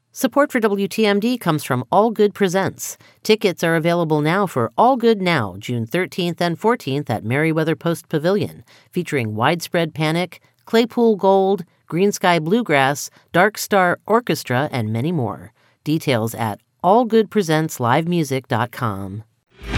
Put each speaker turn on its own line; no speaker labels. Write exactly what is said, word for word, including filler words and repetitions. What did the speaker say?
Support for W T M D comes from All Good Presents. Tickets are available now for All Good Now, June thirteenth and fourteenth at Merriweather Post Pavilion, featuring Widespread Panic, Claypool Gold, Green Sky Bluegrass, Dark Star Orchestra, and many more. Details at all good presents live music dot com.